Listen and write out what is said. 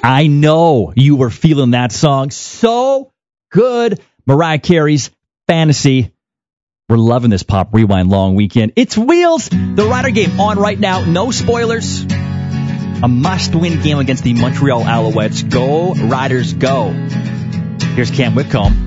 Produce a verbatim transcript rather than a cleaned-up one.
I know you were feeling that song. So good. Mariah Carey's Fantasy. We're loving this Pop Rewind long weekend. It's Wheels, the Rider game on right now. No spoilers. A must-win game against the Montreal Alouettes. Go, Riders, go. Here's Cam Whitcomb.